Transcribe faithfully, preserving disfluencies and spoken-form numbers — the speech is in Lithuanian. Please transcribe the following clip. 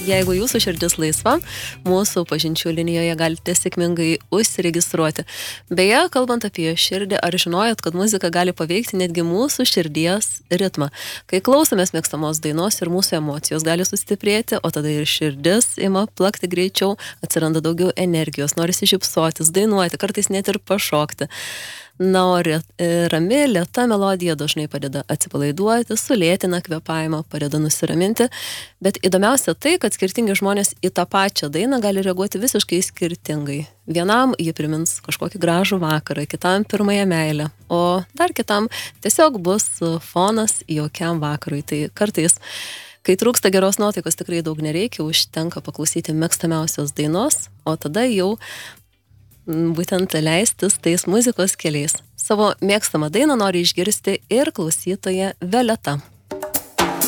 jeigu jūsų širdis laisva, mūsų pažinčių linijoje galite sėkmingai užsiregistruoti. Beje, kalbant apie širdį, ar žinojot, kad muzika gali paveikti netgi mūsų širdies ritmą? Kai klausomės mėgstamos dainos ir mūsų emocijos gali sustiprėti, o tada ir širdis ima plakti greičiau, atsiranda daugiau energijos, norisi šypsotis, dainuoti, kartais net ir pašokti. Na, o rami, lėta melodija dažnai padeda atsipalaiduoti, sulėtina kvėpavimą, padeda nusiraminti, bet įdomiausia tai, kad skirtingi žmonės į tą pačią dainą gali reaguoti visiškai skirtingai. Vienam jį primins kažkokį gražų vakarą, kitam pirmąją meilę, o dar kitam tiesiog bus fonas jaukiam vakarui. Tai kartais, kai trūksta geros nuotaikos, tikrai daug nereikia, užtenka paklausyti mėgstamiausios dainos, o tada jau būtent leistis tais muzikos keliais. Savo mėgstamą dainą nori išgirsti ir klausytoja Violeta.